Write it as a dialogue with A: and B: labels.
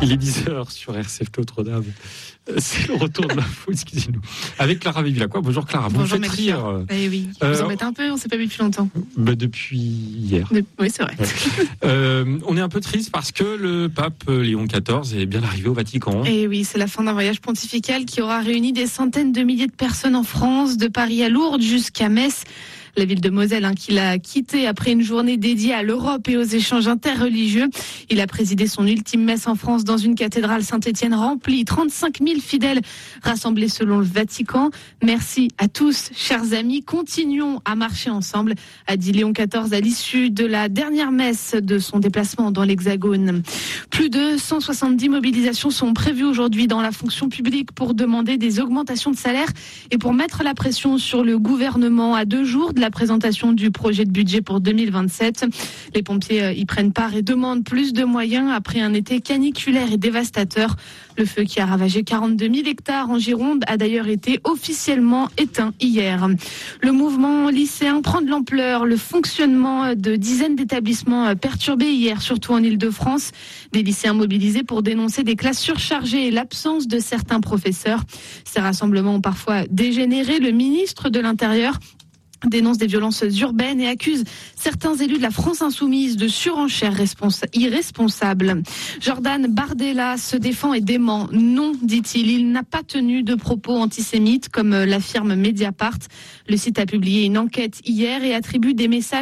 A: Il est 10h sur RCF Notre-Dame. C'est le retour de l'info, excusez-nous. Avec Clara Bévillacqua. Bonjour Clara, vous me faites rire.
B: Eh oui, vous embêtez un peu, on ne s'est pas vu depuis longtemps.
A: Depuis hier.
B: Oui, c'est vrai.
A: On est un peu triste parce que le pape Léon XIV est bien arrivé au Vatican.
B: Eh oui, c'est la fin d'un voyage pontifical qui aura réuni des centaines de milliers de personnes en France, de Paris à Lourdes jusqu'à Metz. La ville de Moselle qu'il a quitté après une journée dédiée à l'Europe et aux échanges interreligieux. Il a présidé son ultime messe en France dans une cathédrale Saint-Étienne remplie. 35 000 fidèles rassemblés selon le Vatican. Merci à tous, chers amis. Continuons à marcher ensemble, a dit Léon XIV à l'issue de la dernière messe de son déplacement dans l'Hexagone. Plus de 170 mobilisations sont prévues aujourd'hui dans la fonction publique pour demander des augmentations de salaire et pour mettre la pression sur le gouvernement à 2 jours de la présentation du projet de budget pour 2027. Les pompiers y prennent part et demandent plus de moyens après un été caniculaire et dévastateur. Le feu qui a ravagé 42 000 hectares en Gironde a d'ailleurs été officiellement éteint hier. Le mouvement lycéen prend de l'ampleur. Le fonctionnement de dizaines d'établissements perturbé hier, surtout en Île-de-France. Des lycéens mobilisés pour dénoncer des classes surchargées et l'absence de certains professeurs. Ces rassemblements ont parfois dégénéré. Le ministre de l'Intérieur dénonce des violences urbaines et accuse certains élus de la France insoumise de surenchères irresponsables. Jordan Bardella se défend et dément. Non, dit-il, il n'a pas tenu de propos antisémites comme l'affirme Mediapart. Le site a publié une enquête hier et attribue des messages